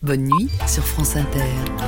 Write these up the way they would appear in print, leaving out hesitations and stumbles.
Bonne nuit sur France Inter.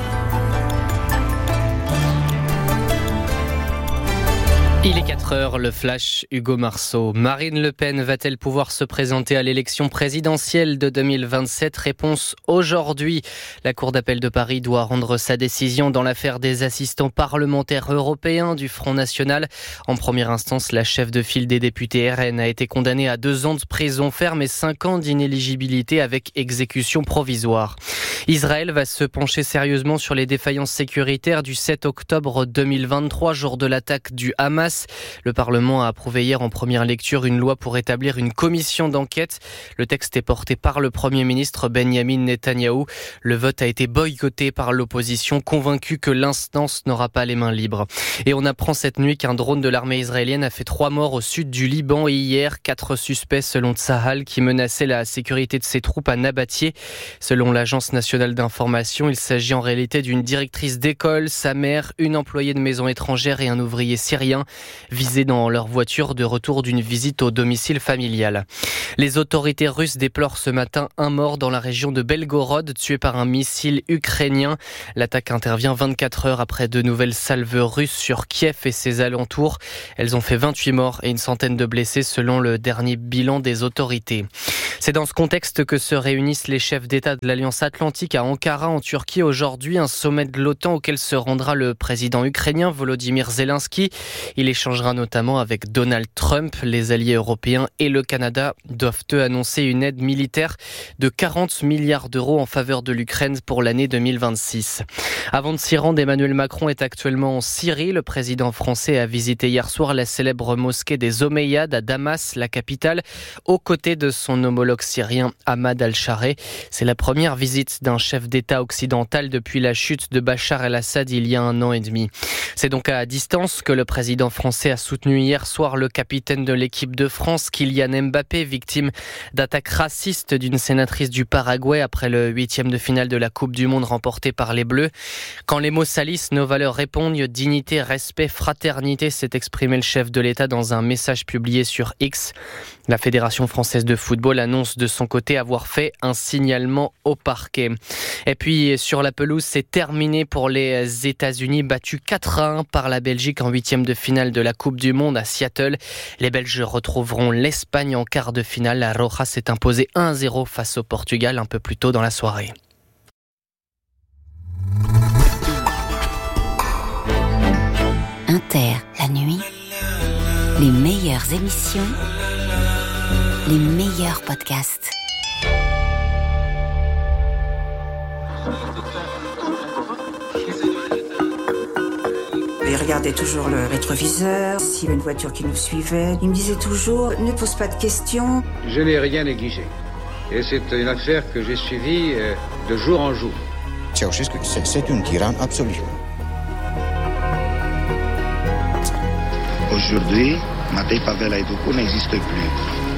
Il est 4h, le flash, Hugo Marceau. Marine Le Pen va-t-elle pouvoir se présenter à l'élection présidentielle de 2027 ? Réponse aujourd'hui. La Cour d'appel de Paris doit rendre sa décision dans l'affaire des assistants parlementaires européens du Front National. En première instance, la chef de file des députés RN a été condamnée à 2 ans de prison ferme et 5 ans d'inéligibilité avec exécution provisoire. Israël va se pencher sérieusement sur les défaillances sécuritaires du 7 octobre 2023, jour de l'attaque du Hamas. Le Parlement a approuvé hier en première lecture une loi pour établir une commission d'enquête. Le texte est porté par le Premier ministre Benyamin Netanyahou. Le vote a été boycotté par l'opposition, convaincue que l'instance n'aura pas les mains libres. Et on apprend cette nuit qu'un drone de l'armée israélienne a fait 3 morts au sud du Liban et hier 4 suspects selon Tsahal qui menaçaient la sécurité de ses troupes à Nabatieh. Selon l'agence nationale d'information, il s'agit en réalité d'une directrice d'école, sa mère, une employée de maison étrangère et un ouvrier syrien, visés dans leur voiture de retour d'une visite au domicile familial. Les autorités russes déplorent ce matin un mort dans la région de Belgorod, tué par un missile ukrainien. L'attaque intervient 24 heures après de nouvelles salves russes sur Kiev et ses alentours. Elles ont fait 28 morts et une centaine de blessés selon le dernier bilan des autorités. C'est dans ce contexte que se réunissent les chefs d'État de l'Alliance Atlantique à Ankara en Turquie aujourd'hui, un sommet de l'OTAN auquel se rendra le président ukrainien Volodymyr Zelensky. Il échangera notamment avec Donald Trump. Les alliés européens et le Canada doivent annoncer une aide militaire de 40 milliards d'euros en faveur de l'Ukraine pour l'année 2026. Avant de s'y rendre, Emmanuel Macron est actuellement en Syrie. Le président français a visité hier soir la célèbre mosquée des Omeyyades à Damas, la capitale, aux côtés de son homologue syrien Ahmad al-Chareh. C'est la première visite d'un chef d'État occidental depuis la chute de Bachar el-Assad il y a 1 an et demi. C'est donc à distance que le président français a soutenu hier soir le capitaine de l'équipe de France, Kylian Mbappé, victime d'attaques racistes d'une sénatrice du Paraguay après le 8e de finale de la Coupe du Monde remportée par les Bleus. Quand les mots salissent, nos valeurs répondent. Dignité, respect, fraternité, s'est exprimé le chef de l'État dans un message publié sur X. La Fédération française de football annonce de son côté avoir fait un signalement au parquet. Et puis sur la pelouse, c'est terminé pour les États-Unis, battus 4-1 par la Belgique en 8e de finale de la Coupe du Monde à Seattle. Les Belges retrouveront l'Espagne en quart de finale. La Roja s'est imposée 1-0 face au Portugal un peu plus tôt dans la soirée. Inter, la nuit, les meilleures émissions, les meilleurs podcasts. Il regardait toujours le rétroviseur, s'il y avait une voiture qui nous suivait. Il me disait toujours, ne pose pas de questions. Je n'ai rien négligé. Et c'est une affaire que j'ai suivie de jour en jour. Ceausescu, c'est une tyranne absolue. Aujourd'hui, Matei Pavel Haïdoukou n'existe plus.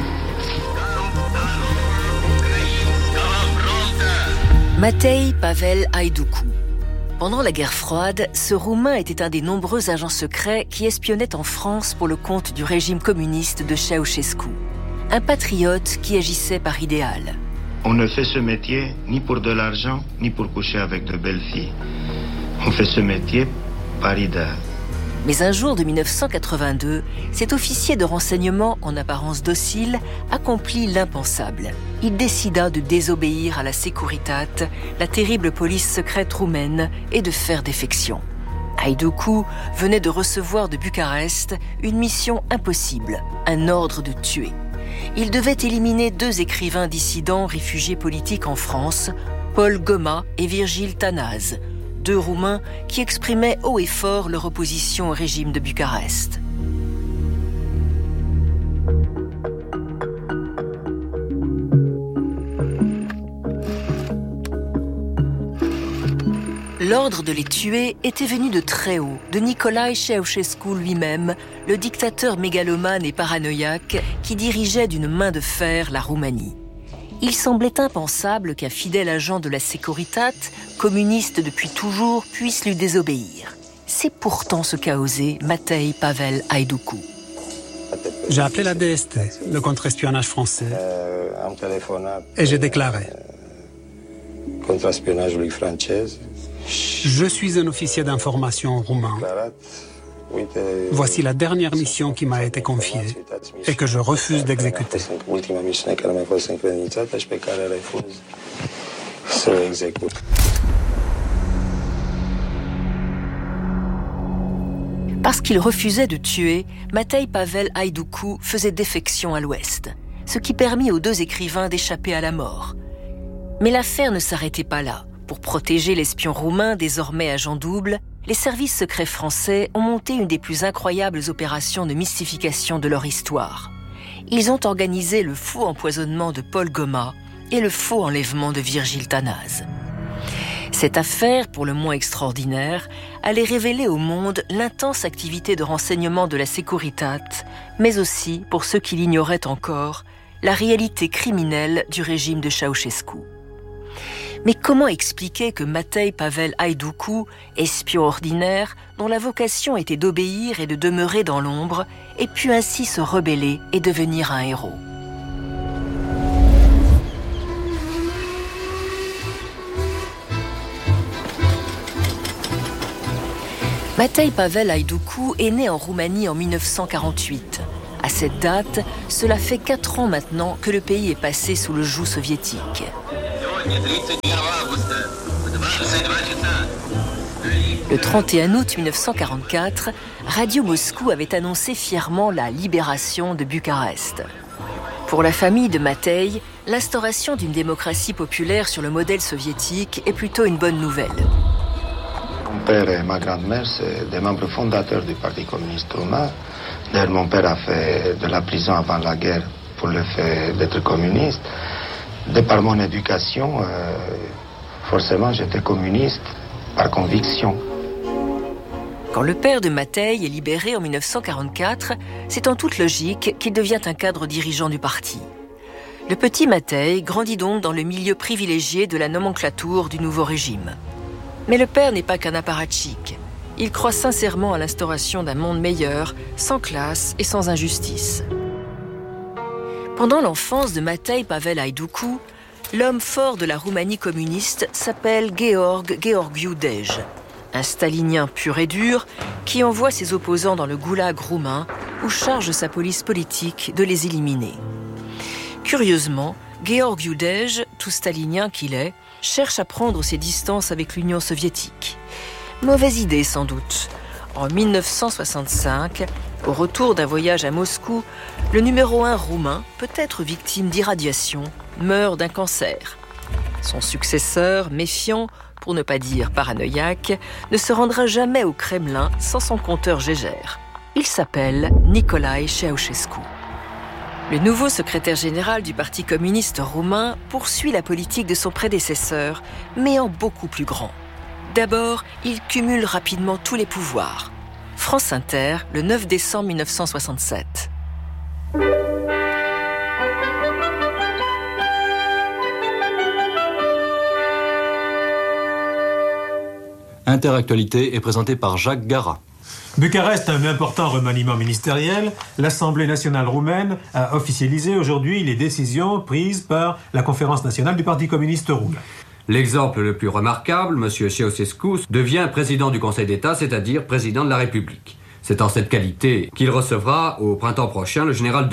Matei Pavel Haïdoukou. Pendant la guerre froide, ce Roumain était un des nombreux agents secrets qui espionnaient en France pour le compte du régime communiste de Ceausescu. Un patriote qui agissait par idéal. On ne fait ce métier ni pour de l'argent, ni pour coucher avec de belles filles. On fait ce métier par idéal. Mais un jour de 1982, cet officier de renseignement, en apparence docile, accomplit l'impensable. Il décida de désobéir à la Securitate, la terrible police secrète roumaine, et de faire défection. Haïdoukou venait de recevoir de Bucarest une mission impossible, un ordre de tuer. Il devait éliminer 2 écrivains dissidents réfugiés politiques en France, Paul Goma et Virgile Tanaz, 2 Roumains qui exprimaient haut et fort leur opposition au régime de Bucarest. L'ordre de les tuer était venu de très haut, de Nicolae Ceausescu lui-même, le dictateur mégalomane et paranoïaque qui dirigeait d'une main de fer la Roumanie. Il semblait impensable qu'un fidèle agent de la Securitate, communiste depuis toujours, puisse lui désobéir. C'est pourtant ce qu'a osé Matei Pavel Haïdoukou. J'ai appelé la DST, le contre-espionnage français, et j'ai déclaré. contraspionajului francez. Je suis un officier d'information roumain. Voici la dernière mission qui m'a été confiée et que je refuse d'exécuter. Parce qu'il refusait de tuer, Matei Pavel Haïdoucou faisait défection à l'ouest, ce qui permit aux deux écrivains d'échapper à la mort. Mais l'affaire ne s'arrêtait pas là. Pour protéger l'espion roumain, désormais agent double, les services secrets français ont monté une des plus incroyables opérations de mystification de leur histoire. Ils ont organisé le faux empoisonnement de Paul Goma et le faux enlèvement de Virgile Tanase. Cette affaire, pour le moins extraordinaire, allait révéler au monde l'intense activité de renseignement de la Securitat, mais aussi, pour ceux qui l'ignoraient encore, la réalité criminelle du régime de Ceausescu. Mais comment expliquer que Matei Pavel Haïdoucou, espion ordinaire, dont la vocation était d'obéir et de demeurer dans l'ombre, ait pu ainsi se rebeller et devenir un héros ? Matei Pavel Haïdoucou est né en Roumanie en 1948. À cette date, cela fait 4 ans maintenant que le pays est passé sous le joug soviétique. Le 31 août 1944, Radio Moscou avait annoncé fièrement la libération de Bucarest. Pour la famille de Matei, l'instauration d'une démocratie populaire sur le modèle soviétique est plutôt une bonne nouvelle. Mon père et ma grand-mère, c'est des membres fondateurs du Parti communiste roumain. D'ailleurs, mon père a fait de la prison avant la guerre pour le fait d'être communiste. De par mon éducation, forcément, j'étais communiste par conviction. Quand le père de Matei est libéré en 1944, c'est en toute logique qu'il devient un cadre dirigeant du parti. Le petit Matei grandit donc dans le milieu privilégié de la nomenclature du nouveau régime. Mais le père n'est pas qu'un apparatchik. Il croit sincèrement à l'instauration d'un monde meilleur, sans classe et sans injustice. Pendant l'enfance de Matei Pavel Haïdoucou, l'homme fort de la Roumanie communiste s'appelle Gheorghe Gheorghiu Dej, un stalinien pur et dur qui envoie ses opposants dans le goulag roumain où charge sa police politique de les éliminer. Curieusement, Gheorghiu Dej, tout stalinien qu'il est, cherche à prendre ses distances avec l'Union soviétique. Mauvaise idée sans doute. En 1965, au retour d'un voyage à Moscou, le numéro 1 roumain, peut-être victime d'irradiation, meurt d'un cancer. Son successeur, méfiant, pour ne pas dire paranoïaque, ne se rendra jamais au Kremlin sans son compteur Gégère. Il s'appelle Nicolae Ceausescu. Le nouveau secrétaire général du Parti communiste roumain poursuit la politique de son prédécesseur, mais en beaucoup plus grand. D'abord, il cumule rapidement tous les pouvoirs. France Inter, le 9 décembre 1967. Interactualité est présentée par Jacques Garat. Bucarest a un important remaniement ministériel. L'Assemblée nationale roumaine a officialisé aujourd'hui les décisions prises par la conférence nationale du Parti communiste roumain. L'exemple le plus remarquable, M. Ceausescu devient président du Conseil d'État, c'est-à-dire président de la République. C'est en cette qualité qu'il recevra au printemps prochain le général de